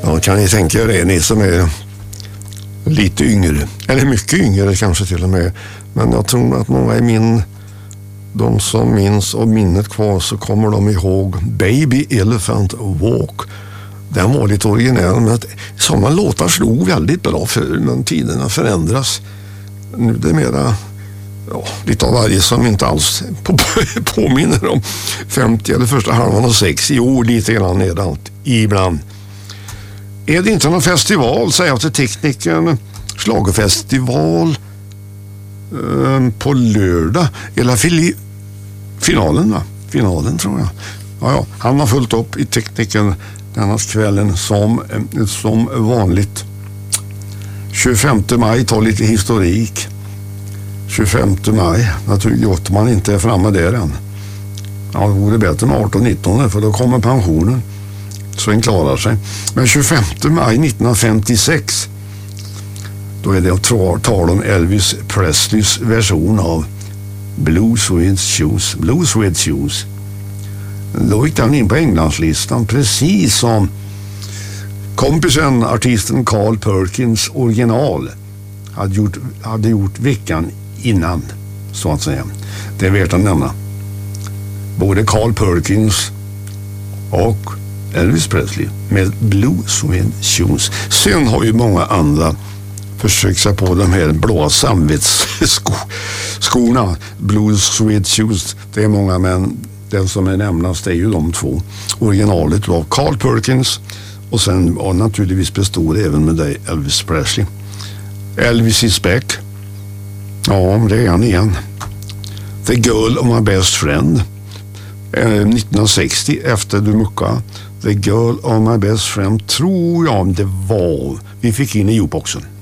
Ja, kan ni tänka er det, ni som är lite yngre, eller mycket yngre kanske till och med, men jag tror att många de som minns och minnet kvar, så kommer de ihåg Baby Elephant Walk. Den var lite originell, men sådana låtar slog väldigt bra förr, men tiderna förändras. Nu är det mera lite av varje som inte alls påminner om 50 eller första halvan av 60 år, lite grann är det allt ibland. Är det inte någon festival, säger jag till teknikern, schlagerfestival på lördag, eller finalen va? Finalen tror jag. Ja, han har fullt upp i tekniken denna kvällen som vanligt. 25 maj, tar lite historik. 25 maj, naturligtvis gott man inte är framme där än. Ja, det vore bättre med 18-19 för då kommer pensionen. Så en klarar sig. Men 25 maj 1956, då är det tal om Elvis Presleys version av Blues with Shoes. Blues with Shoes. Då gick den in på Englandslistan, precis som kompisen, artisten Carl Perkins original hade gjort veckan innan, så att säga. Det är värt att nämna. Både Carl Perkins och Elvis Presley med Blues with Shoes. Sen har ju många andra försökt sig på de här blåa samvetsskorna. Blues with Shoes, det är många, men den som är nämnast är ju de två. Originalet av Carl Perkins och sen naturligtvis består även med dig Elvis Presley. Elvis is back. Ja, det är han igen. The Girl of My Best Friend. 1960 efter Du mucka. The Girl of My Best Friend tror jag det var. Vi fick in i jukeboxen.